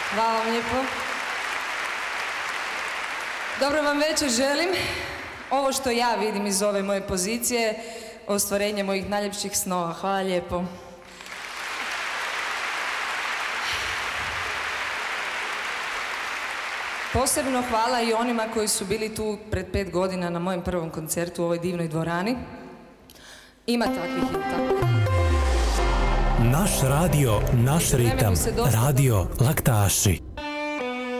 Hvala vam lijepo. Dobro vam večer želim. Ovo što ja vidim iz ove moje pozicije, ostvarenje mojih najljepših snova. Hvala lijepo. Posebno hvala i onima koji su bili tu pred 5 godina na mojem prvom koncertu u ovoj divnoj dvorani. Ima takvih i takvih. Naš radio, naš ritam, radio Laktaši.